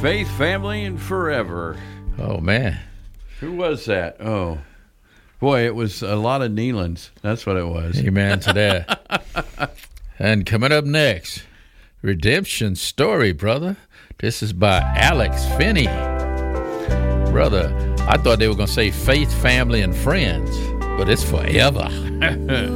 Faith, Family, and Forever. Oh, man. Who was that? Oh, boy, it was a lot of Nealons. That's what it was. Amen to that. And coming up next, Redemption Story, brother. This is by Alex Finney. Brother, I thought they were going to say Faith, Family, and Friends, but it's forever.